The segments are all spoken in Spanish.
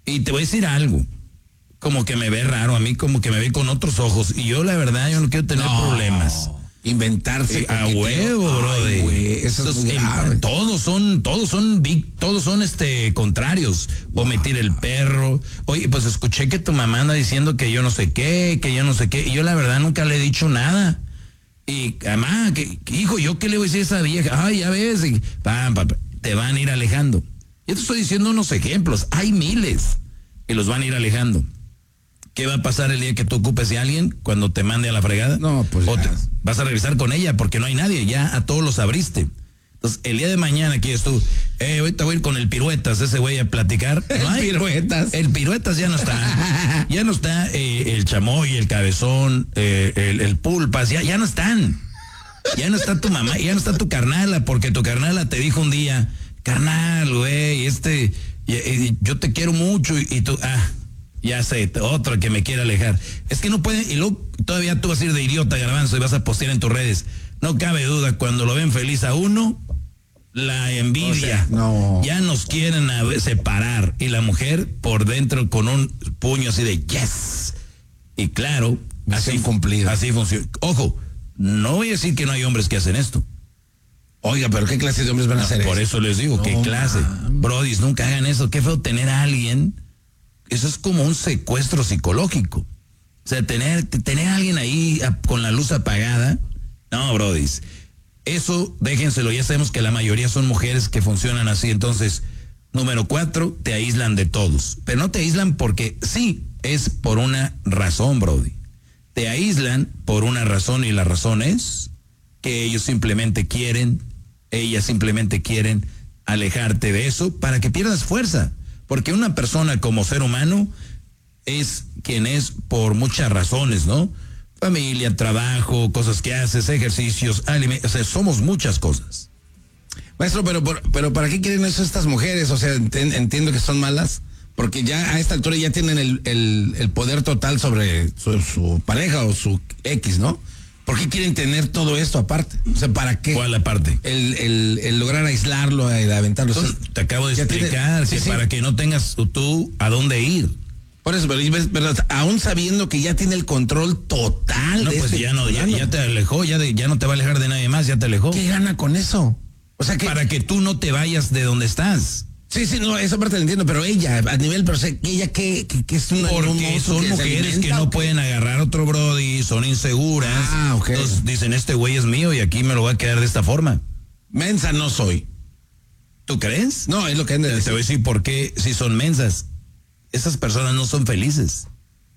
Y te voy a decir algo, como que me ve raro a mí, como que me ve con otros ojos. Y yo, la verdad, yo no quiero tener problemas. Inventarse. A huevo, brother. Eso es muy grave. Todos son contrarios. Omitir el perro. Oye, pues escuché que tu mamá anda diciendo que yo no sé qué. Y yo, la verdad, nunca le he dicho nada. Y, mamá, hijo, ¿yo qué le voy a decir a esa vieja? Ay, ya ves. Y, te van a ir alejando. Yo te estoy diciendo unos ejemplos. Hay miles que los van a ir alejando. ¿Qué va a pasar el día que tú ocupes de alguien cuando te mande a la fregada? No, pues vas a regresar con ella porque no hay nadie, ya a todos los abriste. Entonces, el día de mañana quieres tú, ahorita voy a ir con el Piruetas, ese güey a platicar. No hay. El Piruetas ya no está. Ya no está el Chamoy, el Cabezón, el Pulpas, ya no están. Ya no está tu mamá, ya no está tu carnala, porque tu carnala te dijo un día, carnal, güey, yo te quiero mucho y tú, ya sé, otro que me quiere alejar. Es que no puede, y luego todavía tú vas a ir de idiota, Garbanzo, y vas a postear en tus redes. No cabe duda, cuando lo ven feliz a uno, la envidia. Ya nos quieren separar. Y la mujer por dentro con un puño así de yes. Y claro, así cumplido. Así funciona. Ojo, no voy a decir que no hay hombres que hacen esto. Oiga, pero ¿qué clase de hombres van a hacer eso? Por eso les digo, ¿qué clase? Brodis, nunca hagan eso. Qué feo tener a alguien. Eso es como un secuestro psicológico. O sea, tener a alguien ahí con la luz apagada. No, brodis. Eso, déjenselo. Ya sabemos que la mayoría son mujeres que funcionan así. Entonces, número 4, te aíslan de todos. Pero no te aíslan porque sí, es por una razón, brody. Te aíslan por una razón y la razón es que ellas simplemente quieren alejarte de eso para que pierdas fuerza. Porque una persona como ser humano es quien es por muchas razones, ¿no? Familia, trabajo, cosas que haces, ejercicios, o sea, somos muchas cosas. Maestro, pero ¿para qué quieren eso estas mujeres? O sea, entiendo que son malas, porque ya a esta altura ya tienen el poder total sobre su pareja o su X, ¿no? ¿Por qué quieren tener todo esto aparte? O sea, ¿para qué? ¿Cuál aparte? El lograr aislarlo, el aventarlo. Entonces, te acabo de explicar que para que no tengas tú a dónde ir. Por eso, pero aún sabiendo que ya tiene el control total. No, pues ya te alejó, ya no te va a alejar de nadie más, ya te alejó. ¿Qué gana con eso? O sea que para que tú no te vayas de donde estás. Sí, no, esa parte la entiendo, pero ella, a nivel, pero ella que es una... Porque son mujeres que no pueden agarrar otro brody, son inseguras. Ok. Entonces dicen, este güey es mío y aquí me lo voy a quedar de esta forma. Mensa no soy. ¿Tú crees? No, es lo que anda Te voy a decir por qué, si son mensas. Esas personas no son felices.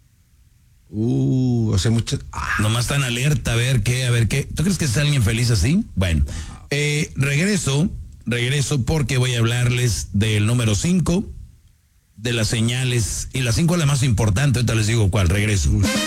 O sea, muchas... Nomás están alerta a ver qué. ¿Tú crees que es alguien feliz así? Bueno, regreso porque voy a hablarles del número 5, de las señales, y la 5 es la más importante, ahorita les digo cuál, regreso.